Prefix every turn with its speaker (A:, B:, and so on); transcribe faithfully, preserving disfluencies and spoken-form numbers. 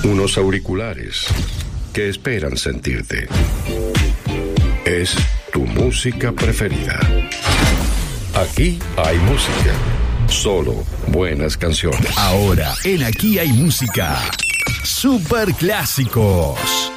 A: Unos auriculares que esperan sentirte. Es tu música preferida. Aquí hay música. Solo buenas canciones.
B: Ahora, en Aquí hay música. Super clásicos.